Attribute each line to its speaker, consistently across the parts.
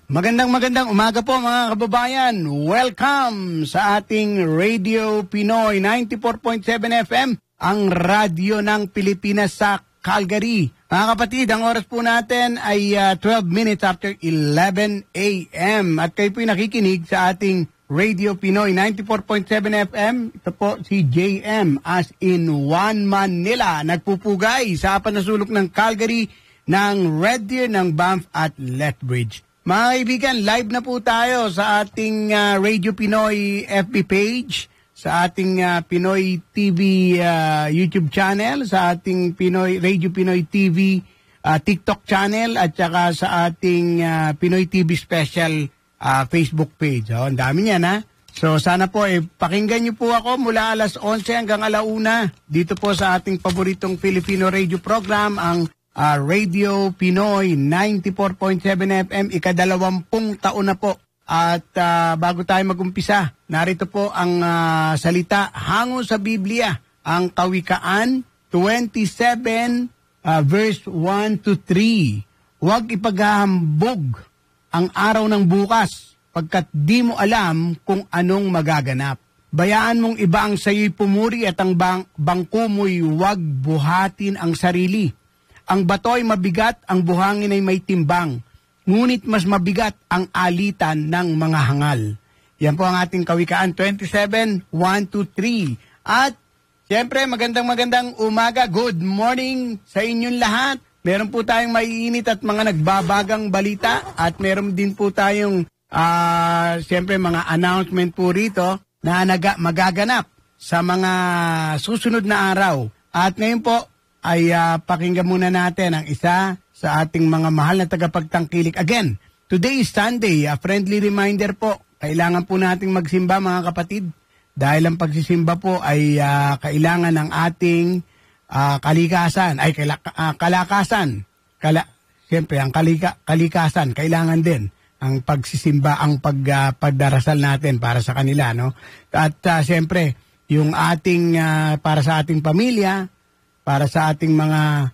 Speaker 1: Magandang umaga po mga kababayan. Welcome sa ating Radio Pinoy 94.7 FM, ang radyo ng Pilipinas sa Calgary. Mga kapatid, ang oras po natin ay 12 minutes after 11 a.m. At kayo po nakikinig sa ating Radio Pinoy 94.7 FM. Ito po si JM as in One Manila. Nagpupugay sa panasulok ng Calgary ng Red Deer, ng Banff at Lethbridge. Mga kaibigan, live na po tayo sa ating Radio Pinoy FB page, sa ating Pinoy TV YouTube channel, sa ating Radio Pinoy TV TikTok channel, at saka sa ating Pinoy TV Special Facebook page. Ang dami niyan, ha? So sana po pakinggan niyo po ako mula alas 11 hanggang alauna dito po sa ating paboritong Filipino radio program, ang Radio Pinoy 94.7 FM, ika-20 taon na po. At bago tayo mag-umpisa, narito po ang salita hango sa Biblia, ang Kawikaan 27 verse 1 to 3. Huwag ipaghahambog ang araw ng bukas, pagkat di mo alam kung anong magaganap. Bayaan mong iba ang sayo'y pumuri, at ang bangko mo'y huwag buhatin ang sarili. Ang bato ay mabigat, ang buhangin ay may timbang, ngunit mas mabigat ang alitan ng mga hangal. Yan po ang ating Kawikaan 27, 1 to 3. At siyempre, magandang umaga. Good morning sa inyong lahat. Meron po tayong maiinit at mga nagbabagang balita, at meron din po tayong siyempre mga announcement po rito na magaganap sa mga susunod na araw. At ngayon po ay pakinggan muna natin ang isa sa ating mga mahal na tagapagtangkilik. Again, today is Sunday. A friendly reminder po, kailangan po nating magsimba mga kapatid, dahil ang pagsisimba po ay kailangan ng ating kalikasan, ay kalakasan. Siyempre, ang kalikasan, kailangan din ang pagsisimba, ang pagdarasal natin para sa kanila, no? At siyempre, yung ating, para sa ating pamilya, para sa ating mga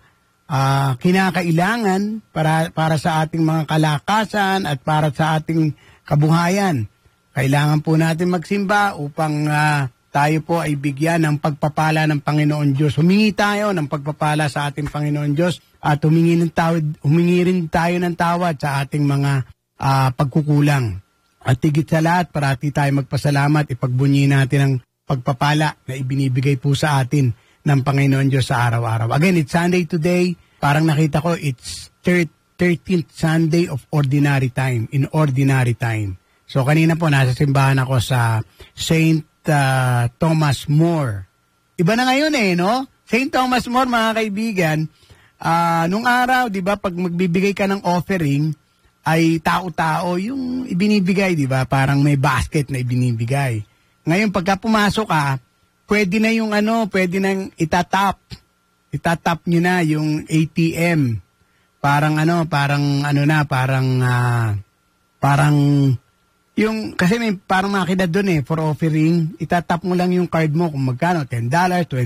Speaker 1: kinakailangan, para sa ating mga kalakasan, at para sa ating kabuhayan. Kailangan po natin magsimba upang tayo po ay bigyan ng pagpapala ng Panginoon Diyos. Humingi tayo ng pagpapala sa ating Panginoon Diyos, at humingi rin tayo ng tawad sa ating mga pagkukulang. At higit sa lahat, parati tayo magpasalamat, ipagbunyi natin ang pagpapala na ibinibigay po sa atin ng Panginoon Diyos sa araw-araw. Again, it's Sunday today. Parang nakita ko, it's 13th Sunday of Ordinary Time, in Ordinary Time. So kanina po, nasa simbahan ako sa St. Thomas More. Iba na ngayon no? St. Thomas More, mga kaibigan, nung araw, di ba, pag magbibigay ka ng offering, ay tao-tao yung ibinibigay, di ba? Parang may basket na ibinibigay. Ngayon, pagka pumasok ka, pwede na yung pwede nang itatap. Itatap nyo na yung ATM. Parang yung, kasi may parang makina doon for offering, itatap mo lang yung card mo kung magkano, $10, $20,